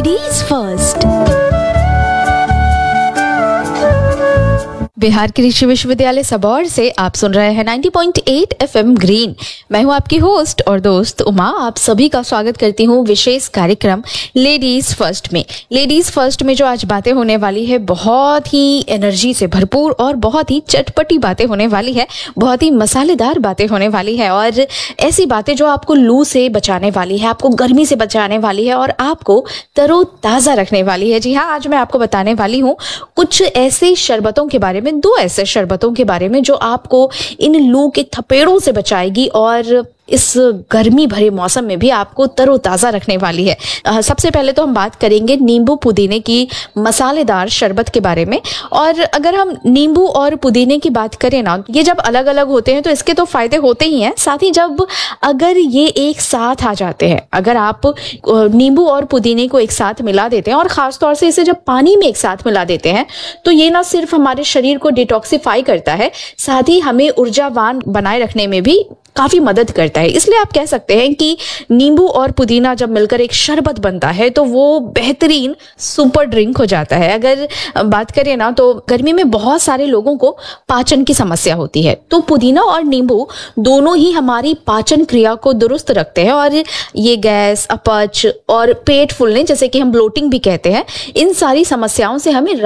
Ladies first. Bihar कृषि विश्वविद्यालय सबौर से आप सुन रहे हैं 90.8 एफएम ग्रीन। मैं हूं आपकी होस्ट और दोस्त उमा। आप सभी का स्वागत करती हूं विशेष कार्यक्रम लेडीज फर्स्ट में। लेडीज फर्स्ट में जो आज बातें होने वाली है, बहुत ही एनर्जी से भरपूर और बहुत ही चटपटी बातें होने वाली है, बहुत ही मसालेदार बातें होने वाली है और ऐसी बातें जो आपको लू से बचाने वाली है, आपको गर्मी से बचाने वाली है और आपको तरोताजा रखने वाली है। जी हाँ, आज मैं आपको बताने वाली हूँ कुछ ऐसे शरबतों के बारे में, दो ऐसे शरबतों के बारे में जो आपको इन लू के थपेड़ों से बचाएगी और इस गर्मी भरे मौसम में भी आपको तरोताजा रखने वाली है। सबसे पहले तो हम बात करेंगे नींबू पुदीने की मसालेदार शरबत के बारे में। और अगर हम नींबू और पुदीने की बात करें ना, ये जब अलग अलग होते हैं तो इसके तो फायदे होते ही हैं, साथ ही जब अगर ये एक साथ आ जाते हैं, अगर आप नींबू और पुदीने को एक साथ मिला देते हैं और खासतौर से इसे जब पानी में एक साथ मिला देते हैं, तो ये ना सिर्फ हमारे शरीर को डिटॉक्सिफाई करता है, साथ ही हमें ऊर्जावान बनाए रखने में भी काफी मदद करता है। इसलिए आप कह सकते हैं कि नींबू और पुदीना जब मिलकर एक शरबत बनता है तो वो बेहतरीन सुपर ड्रिंक हो जाता है। अगर बात करें ना, तो गर्मी में बहुत सारे लोगों को पाचन की समस्या होती है, तो पुदीना और नींबू दोनों ही हमारी पाचन क्रिया को दुरुस्त रखते हैं और ये गैस, अपच और पेट फूलने, जैसे कि हम ब्लोटिंग भी कहते हैं, इन सारी समस्याओं से हमें